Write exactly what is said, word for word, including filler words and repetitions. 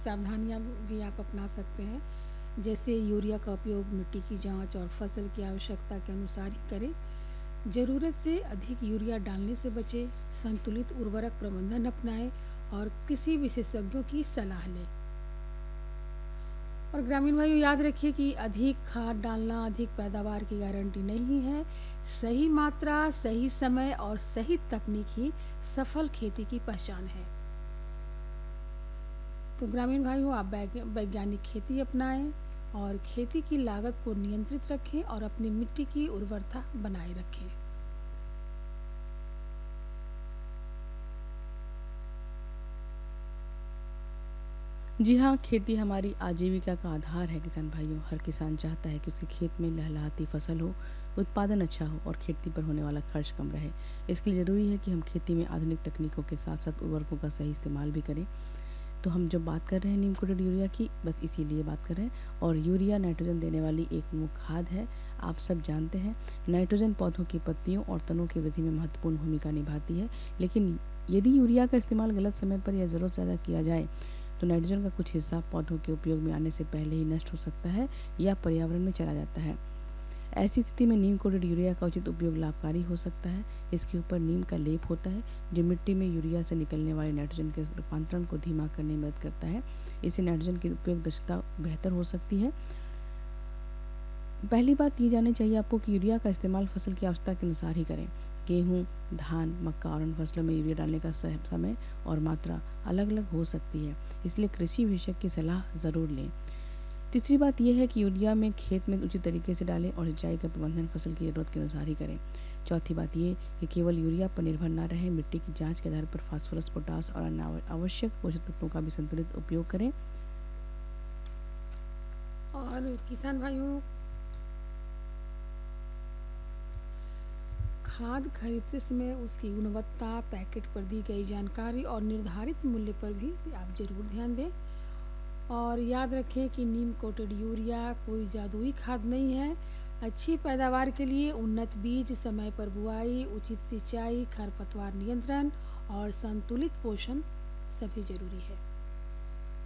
सावधानियाँ भी आप अपना सकते हैं। जैसे यूरिया का उपयोग मिट्टी की जांच और फसल की आवश्यकता के अनुसार ही करें। ज़रूरत से अधिक यूरिया डालने से बचें, संतुलित उर्वरक प्रबंधन अपनाएं और किसी विशेषज्ञों की सलाह लें। और ग्रामीण भाइयों, याद रखिए कि अधिक खाद डालना अधिक पैदावार की गारंटी नहीं है। सही मात्रा, सही समय और सही तकनीक ही सफल खेती की पहचान है। तो ग्रामीण भाइयों, आप वैज्ञ- वैज्ञानिक खेती अपनाएं और खेती की लागत को नियंत्रित रखें और अपनी मिट्टी की उर्वरता बनाए रखें। जी हाँ, खेती हमारी आजीविका का आधार है किसान भाइयों। हर किसान चाहता है कि उसके खेत में लहलहाती फसल हो, उत्पादन अच्छा हो और खेती पर होने वाला खर्च कम रहे। इसके लिए ज़रूरी है कि हम खेती में आधुनिक तकनीकों के साथ साथ उर्वरकों का सही इस्तेमाल भी करें। तो हम जब बात कर रहे हैं नीम कोटेड यूरिया की, बस इसीलिए बात कर रहे हैं। और यूरिया नाइट्रोजन देने वाली एक मुख्य खाद है। आप सब जानते हैं, नाइट्रोजन पौधों की पत्तियों और तनों की वृद्धि में महत्वपूर्ण भूमिका निभाती है। लेकिन यदि यूरिया का इस्तेमाल गलत समय पर या ज़रूरत से ज़्यादा किया जाए तो नाइट्रोजन का कुछ हिस्सा पौधों के उपयोग में आने से पहले ही नष्ट हो सकता है या पर्यावरण में चला जाता है। ऐसी स्थिति में नीम कोटेड यूरिया का उचित उपयोग लाभकारी हो सकता है। इसके ऊपर नीम का लेप होता है जो मिट्टी में यूरिया से निकलने वाले नाइट्रोजन के रूपांतरण को धीमा करने में मदद करता है। इससे नाइट्रोजन की उपयोग दक्षता बेहतर हो सकती है। पहली बात ये जाननी चाहिए आपको कि यूरिया का इस्तेमाल फसल की आवश्यकता के अनुसार ही करें। गेहूँ, धान, मक्का और अन्य फसलों में यूरिया डालने का सह- समय और मात्रा अलग अलग हो सकती है, इसलिए कृषि विशेषज्ञ की सलाह ज़रूर लें। तीसरी बात यह है कि यूरिया में खेत में उचित तरीके से डालें और सिंचाई का प्रबंधन फसल की ज़रूरत के अनुसार ही करें। चौथी बात ये कि केवल यूरिया पर निर्भर ना रहें, मिट्टी की जांच के आधार पर फास्फोरस, पोटास और अन्य आव- आवश्यक पोषक तत्वों का भी संतुलित उपयोग करें। और किसान भाइयों, खाद खरीदते समय उसकी गुणवत्ता, पैकेट पर दी गई जानकारी और निर्धारित मूल्य पर भी आप ज़रूर ध्यान दें। और याद रखें कि नीम कोटेड यूरिया कोई जादुई खाद नहीं है। अच्छी पैदावार के लिए उन्नत बीज, समय पर बुआई, उचित सिंचाई, खरपतवार नियंत्रण और संतुलित पोषण सभी जरूरी है।